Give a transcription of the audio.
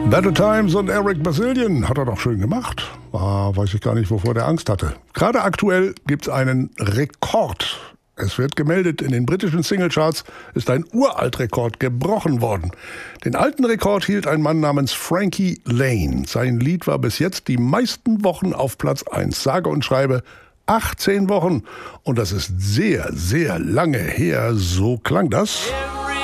Better Times und Eric Bazillion hat er doch schön gemacht. Weiß ich gar nicht, wovor der Angst hatte. Gerade aktuell gibt's einen Rekord. Es wird gemeldet, in den britischen Singlecharts ist ein Uraltrekord gebrochen worden. Den alten Rekord hielt ein Mann namens Frankie Lane. Sein Lied war bis jetzt die meisten Wochen auf Platz 1. Sage und schreibe 18 Wochen. Und das ist sehr, sehr lange her. So klang das.